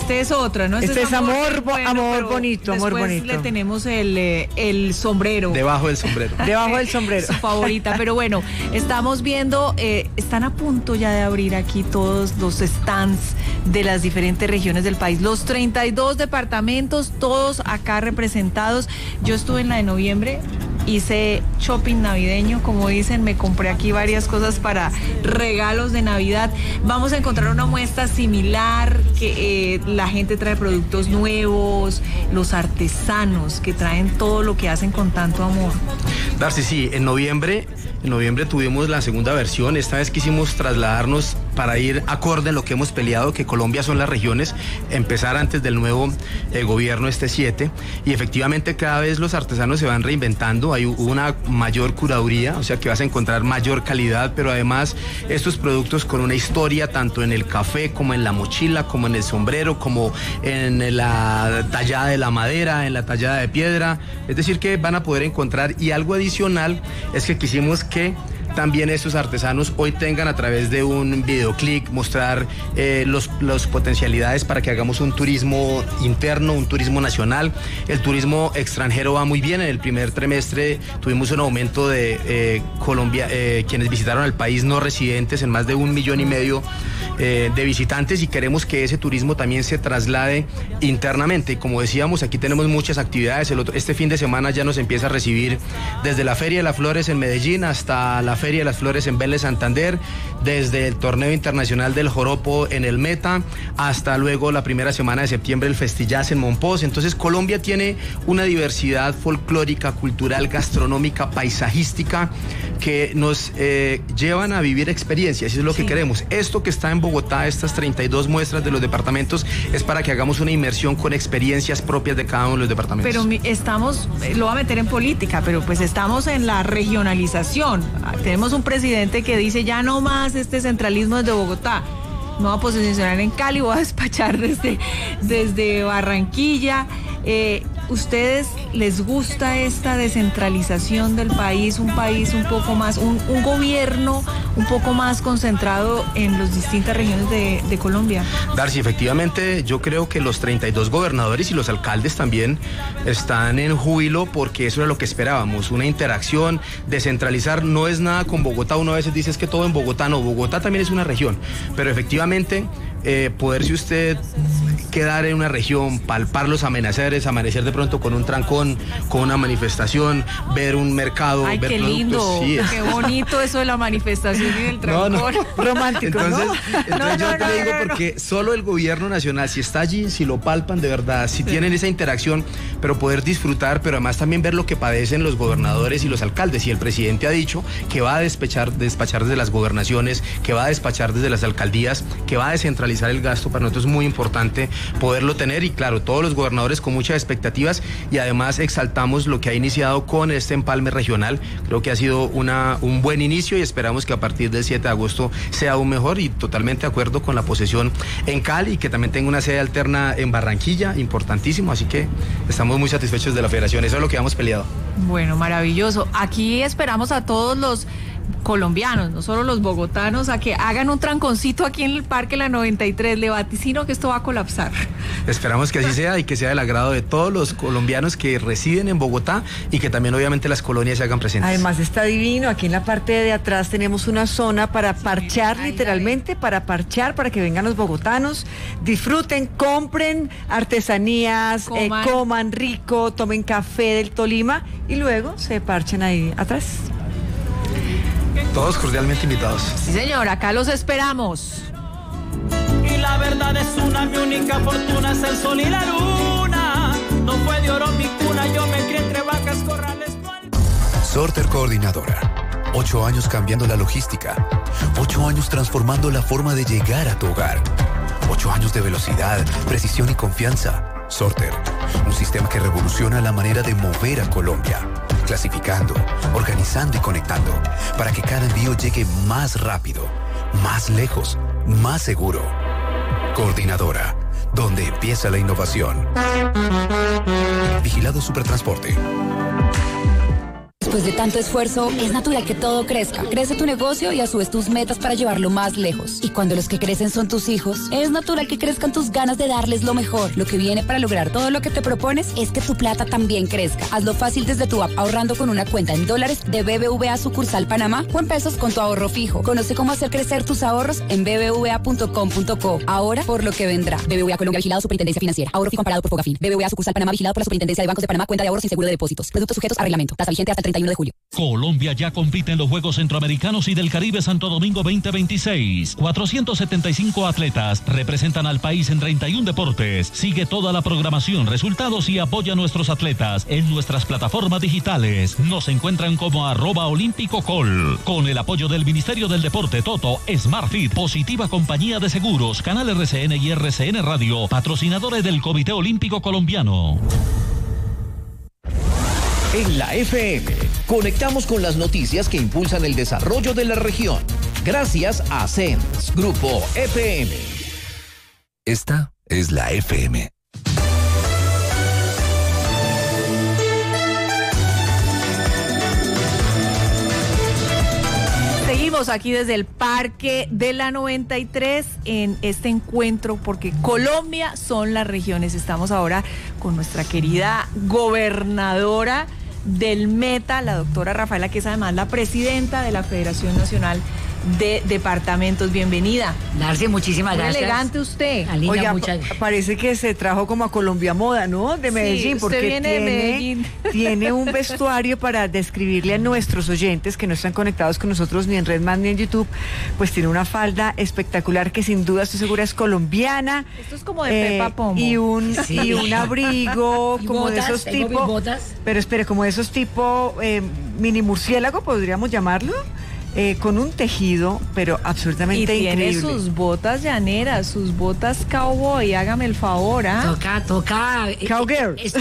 Este es otro, ¿no? Este es amor bonito, amor bonito. Después le tenemos el sombrero. Debajo del sombrero. Debajo del sombrero. Su favorita, pero bueno, estamos viendo, están a punto ya de abrir aquí todos los stands de las diferentes regiones del país. Los 32 departamentos, todos acá representados. Yo estuve en la de noviembre, hice shopping navideño, como dicen, me compré aquí varias cosas para regalos de Navidad. Vamos a encontrar una muestra similar, que la gente trae productos nuevos, los artesanos que traen todo lo que hacen con tanto amor. Darcy, sí, en noviembre tuvimos la segunda versión. Esta vez quisimos trasladarnos para ir acorde a lo que hemos peleado, que Colombia son las regiones, empezar antes del nuevo gobierno 7, y efectivamente cada vez los artesanos se van reinventando, hay una mayor curaduría, o sea que vas a encontrar mayor calidad, pero además estos productos con una historia, tanto en el café, como en la mochila, como en el sombrero, como en la tallada de la madera, en la tallada de piedra, es decir que van a poder encontrar, y algo adicional es que quisimos que también estos artesanos hoy tengan a través de un videoclip mostrar los potencialidades para que hagamos un turismo interno, un turismo nacional. El turismo extranjero va muy bien. En el primer trimestre tuvimos un aumento de Colombia, quienes visitaron el país no residentes, en más de 1,5 millones de visitantes, y queremos que ese turismo también se traslade internamente. Y como decíamos, aquí tenemos muchas actividades. Este fin de semana ya nos empieza a recibir desde la Feria de las Flores en Medellín hasta la Feria de las Flores en Vélez, Santander, desde el Torneo Internacional del Joropo en el Meta, hasta luego la primera semana de septiembre el Festillaz en Monpós. Entonces Colombia tiene una diversidad folclórica, cultural, gastronómica, paisajística, que nos llevan a vivir experiencias, y es lo que queremos. Esto que está en Bogotá, estas 32 muestras de los departamentos, es para que hagamos una inmersión con experiencias propias de cada uno de los departamentos. Pero lo voy a meter en política, pero pues estamos en la regionalización. Tenemos un presidente que dice ya no más este centralismo desde Bogotá. Me voy a posicionar en Cali, voy a despachar desde Barranquilla. ¿Ustedes les gusta esta descentralización del país, un país un poco más, un gobierno un poco más concentrado en las distintas regiones de Colombia? Darcy, efectivamente, yo creo que los 32 gobernadores y los alcaldes también están en júbilo, porque eso era lo que esperábamos, una interacción, descentralizar. No es nada con Bogotá, uno a veces dice es que todo en Bogotá, no, Bogotá también es una región, pero efectivamente poderse usted quedar en una región, palpar los amaneceres, amanecer de pronto con un trancón, con una manifestación, ver un mercado, ay, ver qué productos. lindo, Sí. qué bonito eso de la manifestación y del trancón. No. Romántico, entonces, ¿no? Entonces yo te digo, porque solo el gobierno nacional, si está allí, si lo palpan de verdad, si tienen esa interacción, pero poder disfrutar, pero además también ver lo que padecen los gobernadores y los alcaldes. Y el presidente ha dicho que va a despachar desde las gobernaciones, que va a despachar desde las alcaldías, que va a descentralizar el gasto. Para nosotros es muy importante poderlo tener, y claro, todos los gobernadores con muchas expectativas, y además exaltamos lo que ha iniciado con este empalme regional. Creo que ha sido un buen inicio, y esperamos que a partir del 7 de agosto sea aún mejor, y totalmente de acuerdo con la posesión en Cali, y que también tenga una sede alterna en Barranquilla, importantísimo, así que estamos muy satisfechos de la federación. Eso es lo que hemos peleado. Bueno, maravilloso. Aquí esperamos a todos los colombianos, no solo los bogotanos, a que hagan un tranconcito aquí en el Parque La 93. Le vaticino que esto va a colapsar. Esperamos que así sea, y que sea del agrado de todos los colombianos que residen en Bogotá, y que también obviamente las colonias se hagan presentes. Además está divino, aquí en la parte de atrás tenemos una zona para parchar, literalmente para parchar, para que vengan los bogotanos, disfruten, compren artesanías, coman rico, tomen café del Tolima, y luego se parchen ahí atrás. Todos cordialmente invitados. Sí, señor, acá los esperamos. Y la verdad es mi única fortuna es el sol y la luna. No fue de oro mi cuna, yo me crié entre vacas, corrales. Sorter Coordinadora. 8 años cambiando la logística. 8 años transformando la forma de llegar a tu hogar. 8 años de velocidad, precisión y confianza. Sorter, un sistema que revoluciona la manera de mover a Colombia. Clasificando, organizando y conectando, para que cada envío llegue más rápido, más lejos, más seguro. Coordinadora, donde empieza la innovación. Vigilado Supertransporte. Después de tanto esfuerzo, es natural que todo crezca. Crece tu negocio y a su vez tus metas para llevarlo más lejos. Y cuando los que crecen son tus hijos, es natural que crezcan tus ganas de darles lo mejor. Lo que viene para lograr todo lo que te propones es que tu plata también crezca. Hazlo fácil desde tu app, ahorrando con una cuenta en dólares de BBVA sucursal Panamá o en pesos con tu ahorro fijo. Conoce cómo hacer crecer tus ahorros en bbva.com.co. Ahora por lo que vendrá. BBVA Colombia, vigilado Superintendencia Financiera. Ahorro fijo amparado por Fogafín. BBVA sucursal Panamá, vigilado por la Superintendencia de Bancos de Panamá. Cuenta de ahorros sin seguro de depósitos. Productos sujetos a reglamento. Tasa vigente hasta el 31 de julio. Colombia ya compite en los Juegos Centroamericanos y del Caribe Santo Domingo 2026. 475 atletas representan al país en 31 deportes. Sigue toda la programación, resultados y apoya a nuestros atletas en nuestras plataformas digitales. Nos encuentran como @olímpicocol. Con el apoyo del Ministerio del Deporte, Toto, SmartFit, Positiva Compañía de Seguros, Canal RCN y RCN Radio, patrocinadores del Comité Olímpico Colombiano. En la FM, conectamos con las noticias que impulsan el desarrollo de la región. Gracias a CENS, Grupo EPM. Esta es la FM. Seguimos aquí desde el Parque de la 93 en este encuentro porque Colombia son las regiones. Estamos ahora con nuestra querida gobernadora del Meta, la doctora Rafaela, que es además la presidenta de la Federación Nacional de Departamentos. Bienvenida. Darcy, muchísimas Muy gracias. elegante usted. Alina, Oiga, parece que se trajo como a Colombia Moda, ¿no? De Medellín, usted porque viene de Medellín. Tiene un vestuario para describirle a nuestros oyentes que no están conectados con nosotros ni en Redman ni en YouTube, pues tiene una falda espectacular que sin duda estoy segura es colombiana. Esto es como de Pepa Pombo. Y un abrigo Y como botas, de esos tengo mis tipo, botas. pero espere, como de esos tipo mini murciélago, podríamos llamarlo. Con un tejido, pero absolutamente increíble. Y tiene sus botas llaneras, sus botas cowboy, hágame el favor, ¿ah? Toca. Cowgirl.